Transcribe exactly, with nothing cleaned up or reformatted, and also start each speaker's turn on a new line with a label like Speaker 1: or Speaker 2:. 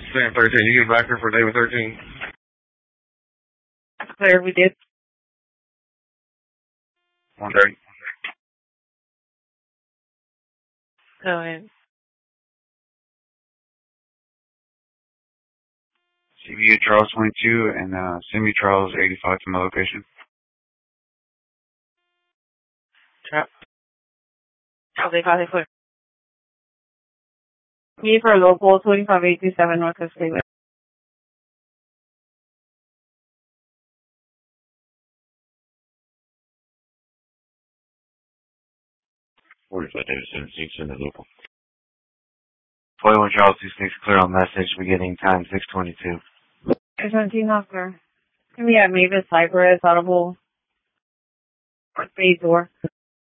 Speaker 1: Sam thirteen, you get back here for David thirteen?
Speaker 2: Clear, we did.
Speaker 1: one thirty.
Speaker 2: Go ahead.
Speaker 1: C B U Charles twenty-two and uh, Semi Charles eighty-five to my location.
Speaker 2: Trap. Okay, copy, clear. Me for local twenty-five eighty-seven Northwest Cleveland.
Speaker 3: forty-five David seventeen, send the local.
Speaker 4: twenty-one Charles two six, clear on message, beginning time six twenty-two.
Speaker 2: seventeen officer. Can we have Mavis Cypress audible? Bay door.